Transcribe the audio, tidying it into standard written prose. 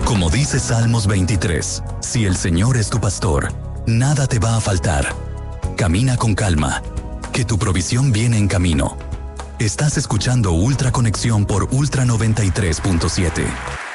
Como dice Salmos 23, si el Señor es tu pastor, nada te va a faltar. Camina con calma, que tu provisión viene en camino. Estás escuchando Ultra Conexión por Ultra 93.7.